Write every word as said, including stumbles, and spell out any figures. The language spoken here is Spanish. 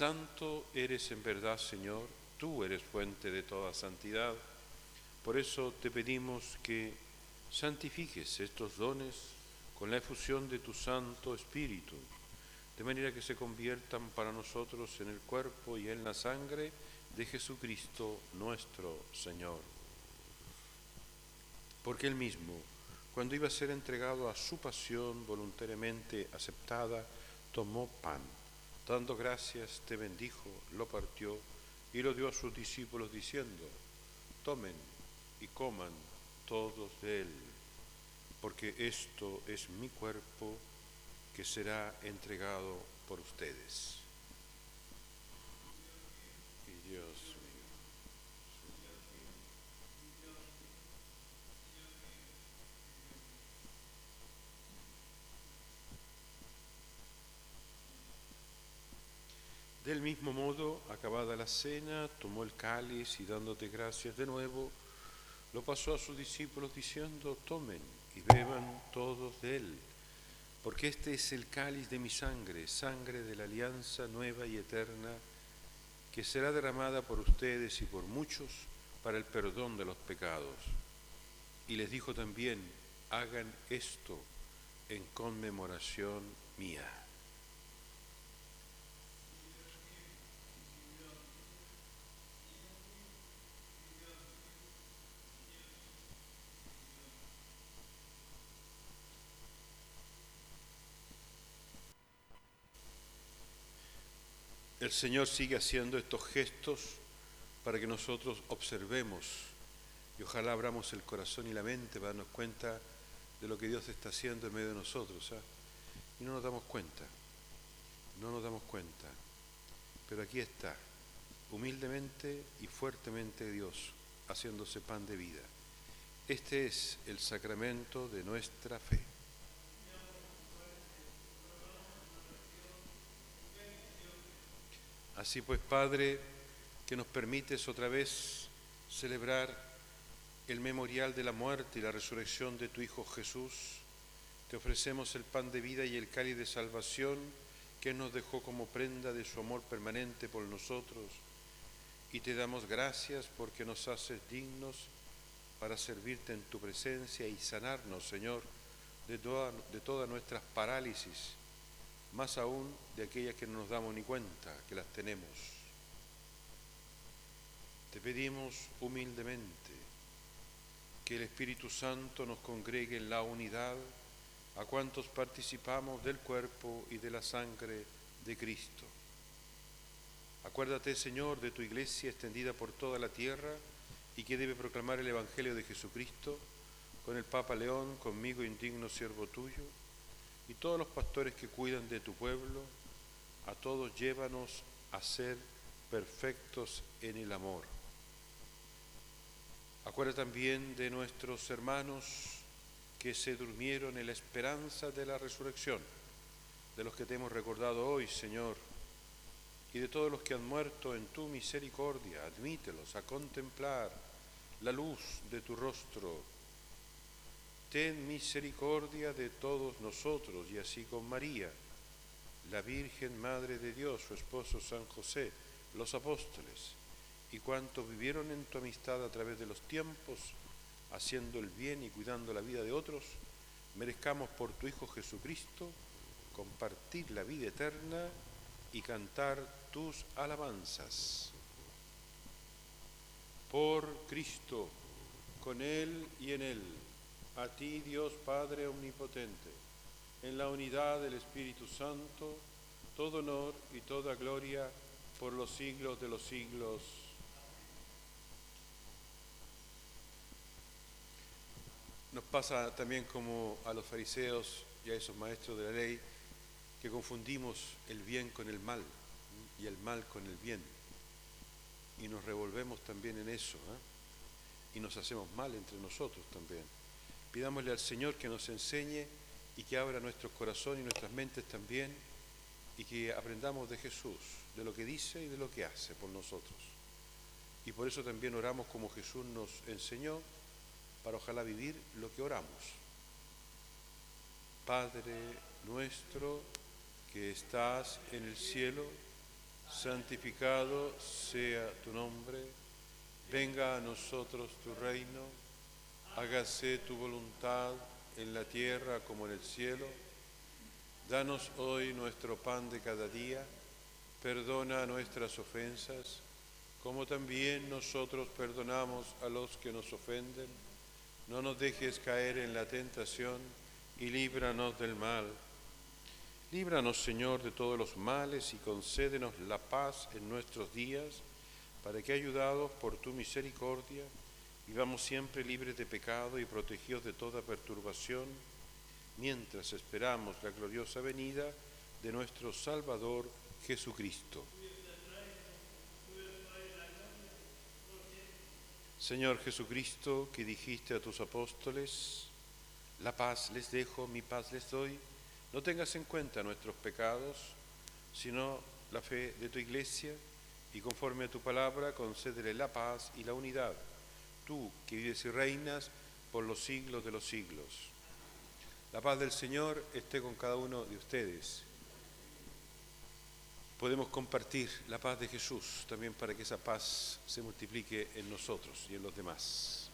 Santo eres en verdad, Señor, tú eres fuente de toda santidad. Por eso te pedimos que santifiques estos dones con la efusión de tu Santo Espíritu, de manera que se conviertan para nosotros en el cuerpo y en la sangre de Jesucristo nuestro Señor. Porque Él mismo, cuando iba a ser entregado a su pasión voluntariamente aceptada, tomó pan, dando gracias, te bendijo, lo partió y lo dio a sus discípulos diciendo: tomen y coman todos de él, porque esto es mi cuerpo que será entregado por ustedes. Y Dios mío. Del mismo modo, acabada la cena, tomó el cáliz y dándote gracias de nuevo, lo pasó a sus discípulos diciendo: tomen y beban todos de él, porque este es el cáliz de mi sangre, sangre de la alianza nueva y eterna, que será derramada por ustedes y por muchos para el perdón de los pecados. Y les dijo también: hagan esto en conmemoración mía. El Señor sigue haciendo estos gestos para que nosotros observemos y ojalá abramos el corazón y la mente para darnos cuenta de lo que Dios está haciendo en medio de nosotros, ¿eh? Y no nos damos cuenta, no nos damos cuenta, pero aquí está, humildemente y fuertemente Dios haciéndose pan de vida. Este es el sacramento de nuestra fe. Así pues, Padre, que nos permites otra vez celebrar el memorial de la muerte y la resurrección de tu Hijo Jesús, te ofrecemos el pan de vida y el cáliz de salvación que nos dejó como prenda de su amor permanente por nosotros, y te damos gracias porque nos haces dignos para servirte en tu presencia y sanarnos, Señor, de, toda, de todas nuestras parálisis, más aún de aquellas que no nos damos ni cuenta que las tenemos. Te pedimos humildemente que el Espíritu Santo nos congregue en la unidad a cuantos participamos del cuerpo y de la sangre de Cristo. Acuérdate, Señor, de tu Iglesia extendida por toda la tierra y que debe proclamar el Evangelio de Jesucristo, con el Papa León, conmigo, indigno siervo tuyo, y todos los pastores que cuidan de tu pueblo. A todos llévanos a ser perfectos en el amor. Acuérdate también de nuestros hermanos que se durmieron en la esperanza de la resurrección, de los que te hemos recordado hoy, Señor, y de todos los que han muerto en tu misericordia. Admítelos a contemplar la luz de tu rostro. Ten misericordia de todos nosotros, y así con María, la Virgen Madre de Dios, su esposo San José, los apóstoles, y cuantos vivieron en tu amistad a través de los tiempos, haciendo el bien y cuidando la vida de otros, merezcamos por tu Hijo Jesucristo compartir la vida eterna y cantar tus alabanzas. Por Cristo, con Él y en Él, a ti, Dios Padre omnipotente, en la unidad del Espíritu Santo, todo honor y toda gloria por los siglos de los siglos. Nos pasa también como a los fariseos y a esos maestros de la ley, que confundimos el bien con el mal y el mal con el bien, y nos revolvemos también en eso, ¿eh? Y nos hacemos mal entre nosotros también. Pidámosle al Señor que nos enseñe y que abra nuestros corazones y nuestras mentes también, y que aprendamos de Jesús, de lo que dice y de lo que hace por nosotros. Y por eso también oramos como Jesús nos enseñó, para ojalá vivir lo que oramos. Padre nuestro que estás en el cielo, santificado sea tu nombre, venga a nosotros tu reino, hágase tu voluntad en la tierra como en el cielo. Danos hoy nuestro pan de cada día, perdona nuestras ofensas, como también nosotros perdonamos a los que nos ofenden. No nos dejes caer en la tentación y líbranos del mal. Líbranos, Señor, de todos los males y concédenos la paz en nuestros días, para que, ayudados por tu misericordia, vivamos siempre libres de pecado y protegidos de toda perturbación, mientras esperamos la gloriosa venida de nuestro Salvador Jesucristo. Señor Jesucristo, que dijiste a tus apóstoles, la paz les dejo, mi paz les doy, no tengas en cuenta nuestros pecados, sino la fe de tu Iglesia, y conforme a tu palabra concédele la paz y la unidad, tú que vives y reinas por los siglos de los siglos. La paz del Señor esté con cada uno de ustedes. Podemos compartir la paz de Jesús también para que esa paz se multiplique en nosotros y en los demás.